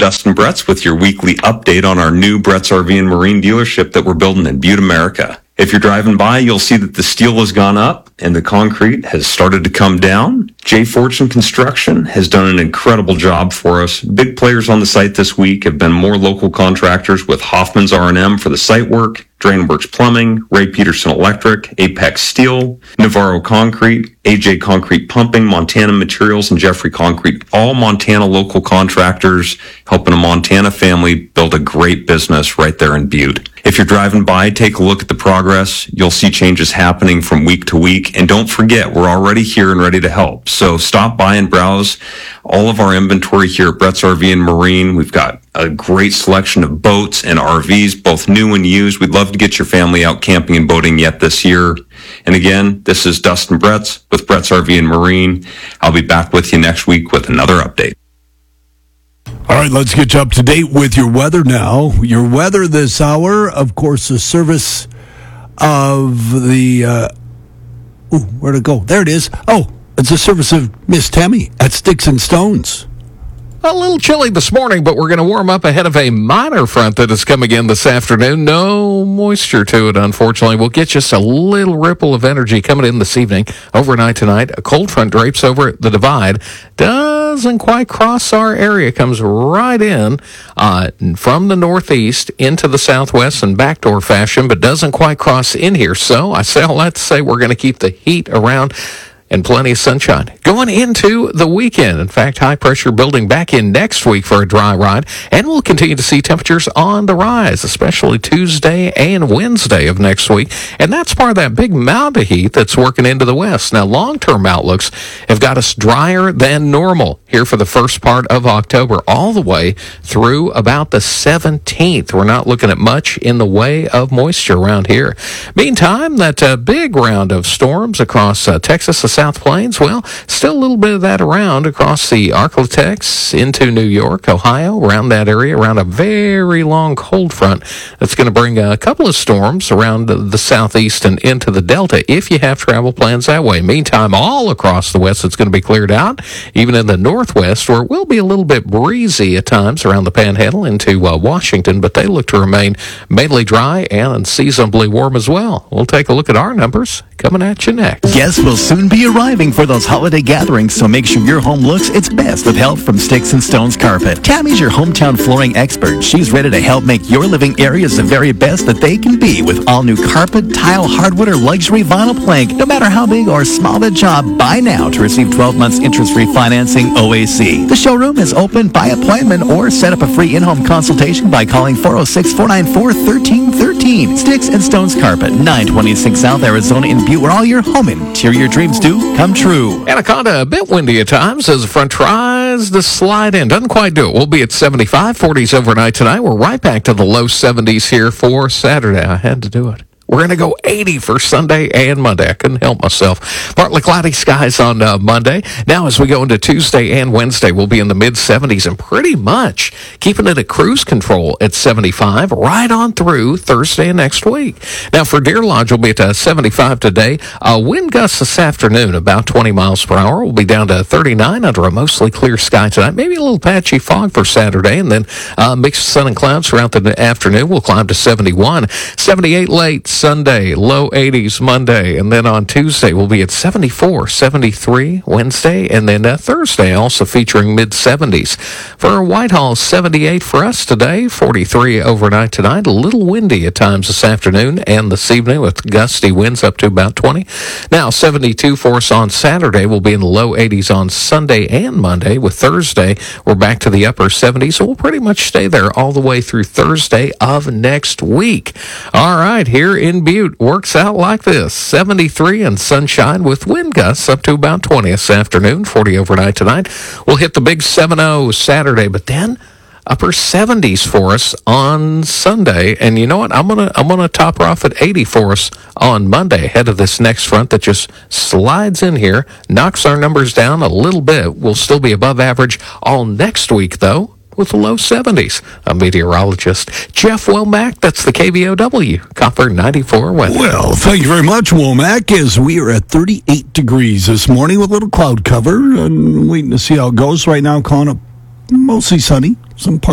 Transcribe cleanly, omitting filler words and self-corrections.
Dustin Bretz with your weekly update on our new Bretz RV and Marine dealership that we're building in Butte, America. If you're driving by, you'll see that the steel has gone up and the concrete has started to come down. J. Fortune Construction has done an incredible job for us. Big players on the site this week have been more local contractors with Hoffman's R&M for the site work, Drainworks Plumbing, Ray Peterson Electric, Apex Steel, Navarro Concrete, AJ Concrete Pumping, Montana Materials, and Jeffrey Concrete. All Montana local contractors helping a Montana family build a great business right there in Butte. If you're driving by, take a look at the progress. You'll see changes happening from week to week. And don't forget, we're already here and ready to help. So stop by and browse all of our inventory here at Bretz RV and Marine. We've got a great selection of boats and RVs, both new and used. We'd love to get your family out camping and boating yet this year. And again, this is Dustin Bretz with Bretz RV and Marine. I'll be back with you next week with another update. All right, let's get you up to date with your weather now. Your weather this hour, of course, the service of the... where'd it go? There it is. Oh, it's a service of Miss Tammy at Sticks and Stones. A little chilly this morning, but we're going to warm up ahead of a minor front that is coming in this afternoon. No moisture to it, unfortunately. We'll get just a little ripple of energy coming in this evening. Overnight tonight, a cold front drapes over the divide. Doesn't quite cross our area. Comes right in from the northeast into the southwest in backdoor fashion, but doesn't quite cross in here. So I say all that to say we're going to keep the heat around and plenty of sunshine going into the weekend. In fact, high pressure building back in next week for a dry ride, and we'll continue to see temperatures on the rise, especially Tuesday and Wednesday of next week. And that's part of that big mound of heat that's working into the west. Now, long-term outlooks have got us drier than normal here for the first part of October, all the way through about the 17th. We're not looking at much in the way of moisture around here. Meantime, that big round of storms across Texas, the South Plains, well, still a little bit of that around across the Arklatex into New York, Ohio, around that area, around a very long cold front that's going to bring a couple of storms around the southeast and into the Delta if you have travel plans that way. Meantime, all across the west, it's going to be cleared out, even in the northwest, where it will be a little bit breezy at times around the Panhandle into Washington, but they look to remain mainly dry and unseasonably warm as well. We'll take a look at our numbers coming at you next. Guests will soon be arriving for those holiday gatherings, so make sure your home looks its best with help from Sticks and Stones Carpet. Tammy's your hometown flooring expert. She's ready to help make your living areas the very best that they can be with all new carpet, tile, hardwood, or luxury vinyl plank. No matter how big or small the job, buy now to receive 12 months interest-free financing OAC. The showroom is open by appointment or set up a free in-home consultation by calling 406-494-1313. Sticks and Stones Carpet, 926 South Arizona in Butte, where all your home interior dreams do come true. Anaconda, a bit windy at times as the front tries to slide in. Doesn't quite do it. We'll be at 75, 40s overnight tonight. We're right back to the low 70s here for Saturday. I had to do it. We're going to go 80 for Sunday and Monday. I couldn't help myself. Partly cloudy skies on Monday. Now, as we go into Tuesday and Wednesday, we'll be in the mid-70s and pretty much keeping it at cruise control at 75 right on through Thursday and next week. Now, for Deer Lodge, we'll be at 75 today. Wind gusts this afternoon, about 20 miles per hour. We'll be down to 39 under a mostly clear sky tonight. Maybe a little patchy fog for Saturday, and then mixed sun and clouds throughout the afternoon. We'll climb to 71. 78 late Sunday, low 80s Monday, and then on Tuesday we'll be at 74, 73 Wednesday, and then Thursday also featuring mid-70s. For Whitehall, 78 for us today, 43 overnight tonight, a little windy at times this afternoon and this evening with gusty winds up to about 20. Now 72 for us on Saturday. We'll be in the low 80s on Sunday and Monday. With Thursday, we're back to the upper 70s, so we'll pretty much stay there all the way through Thursday of next week. All right, here in Butte works out like this. 73 and sunshine with wind gusts up to about 20 this afternoon, 40 overnight tonight. We'll hit the big 70 Saturday, but then upper 70s for us on Sunday. And you know what? I'm gonna top her off at 80 for us on Monday ahead of this next front that just slides in here, knocks our numbers down a little bit. We'll still be above average all next week, though, with the low 70s. I'm meteorologist Jeff Womack. That's the KVOW Copper 94 weather. Well, thank you very much, Womack, as we are at 38 degrees this morning with a little cloud cover and waiting to see how it goes. Right now, calling it mostly sunny. Some